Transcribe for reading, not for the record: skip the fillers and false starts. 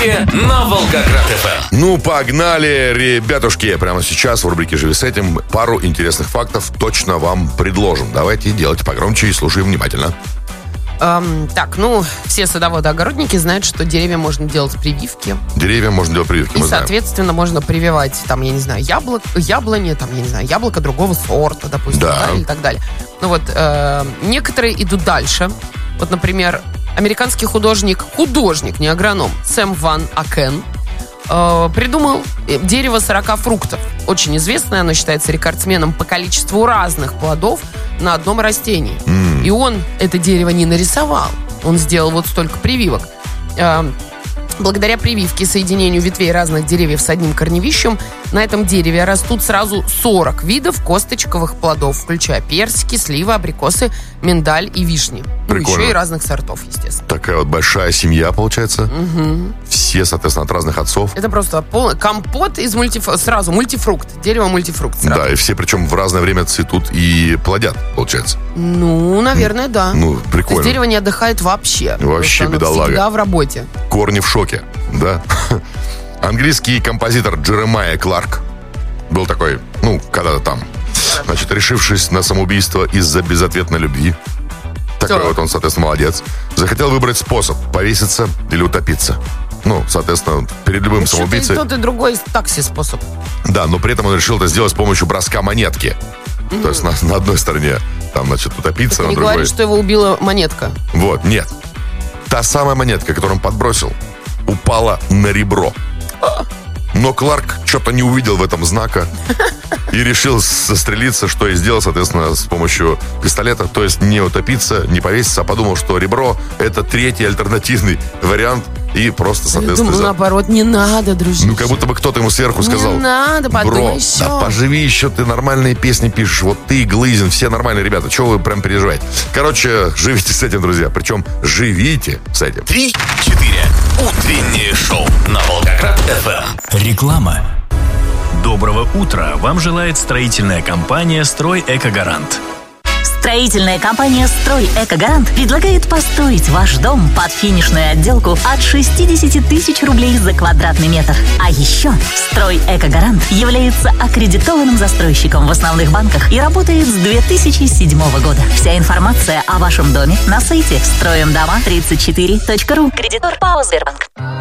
на Волгоград-ФМ. Ну, погнали, ребятушки. Прямо сейчас в рубрике «Живи с этим» пару интересных фактов точно вам предложим. Давайте делайте погромче и слушаем внимательно. Все садоводы-огородники знают, что деревьям можно делать прививки. И, соответственно, можно прививать, яблони, яблоко другого сорта, допустим, или так далее. Некоторые идут дальше. Вот, например, американский художник, не агроном, Сэм Ван Акен, придумал дерево 40 фруктов. Очень известное, оно считается рекордсменом по количеству разных плодов на одном растении. И он это дерево не нарисовал. Он сделал вот столько прививок. Благодаря прививке и соединению ветвей разных деревьев с одним корневищем на этом дереве растут сразу 40 видов косточковых плодов, включая персики, сливы, абрикосы, миндаль и вишни. Прикольно. Еще и разных сортов, естественно. Такая вот большая семья, получается. Угу. Все, соответственно, от разных отцов. Это просто компот из мультифрукт. Дерево мультифрукт сразу. Да, и все причем в разное время цветут и плодят, получается. Наверное, да. Прикольно. То есть дерево не отдыхает вообще. Вообще бедолага. Всегда в работе. Корни в шоке, да. Английский композитор Джеремайя Кларк был такой, когда-то там, решившись на самоубийство из-за безответной любви. Такой вот он, соответственно, молодец. Захотел выбрать способ: повеситься или утопиться. Соответственно, перед любым самоубийцей... Тот и другой такси способ. Да, но при этом он решил это сделать с помощью броска монетки. То есть на одной стороне утопиться, так на не другой... говори, что его убила монетка. Вот, нет. Та самая монетка, которую он подбросил, упала на ребро. Но Кларк что-то не увидел в этом знака и решил застрелиться, что и сделал, соответственно, с помощью пистолета. То есть не утопиться, не повеситься, а подумал, что ребро — это третий альтернативный вариант. И просто, соответственно... Я думаю, наоборот, не надо, дружище. Как будто бы кто-то ему сверху сказал: не надо, подумай еще. Да поживи еще, ты нормальные песни пишешь. Вот ты, Глызин, все нормальные ребята. Чего вы прям переживаете? Короче, живите с этим, друзья. Причем живите с этим. 3-4. Утреннее шоу на Волгоград-ФМ. Реклама. Доброго утра. Вам желает строительная компания «Стройэкогарант». Строительная компания «Стройэкогарант» предлагает построить ваш дом под финишную отделку от 60 тысяч рублей за квадратный метр. А еще «Стройэкогарант» является аккредитованным застройщиком в основных банках и работает с 2007 года. Вся информация о вашем доме на сайте строимдома34.ру. Кредитор ПАО «Сбербанк».